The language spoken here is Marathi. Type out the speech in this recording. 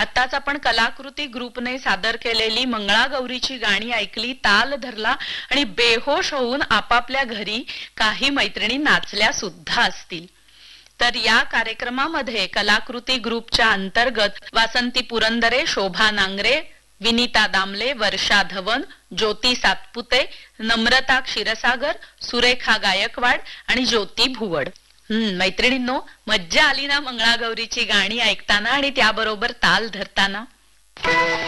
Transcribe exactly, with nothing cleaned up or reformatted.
आताच आपण कलाकृती ग्रुपने सादर केलेली मंगळागौरीची गाणी ऐकली, ताल धरला आणि बेहोश होऊन आपापल्या घरी काही मैत्रिणी नाचल्या सुद्धा असतील. तर या कार्यक्रमामध्ये कलाकृती ग्रुपच्या अंतर्गत वासंती पुरंदरे, शोभा नांगरे, विनीता दामले, वर्षा धवन, ज्योती सातपुते, नम्रता क्षीरसागर, सुरेखा गायकवाड आणि ज्योती भुवड. हम्म मैत्रिणींनो, मज्जा आली ना मंगळागौरीची गाणी ऐकताना आणि त्याबरोबर ताल धरताना?